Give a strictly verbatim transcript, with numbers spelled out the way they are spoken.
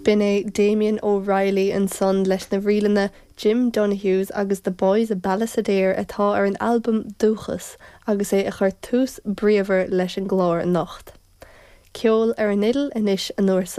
Bin é Damien O'Reilly an son leis na rialanna Jim Donohue's agus The Boys a Ballasadair atá ar an albumm Dúchas agus é a chuir tús bríomhar leis an glór an nocht. Ceol ar an idil inis an uair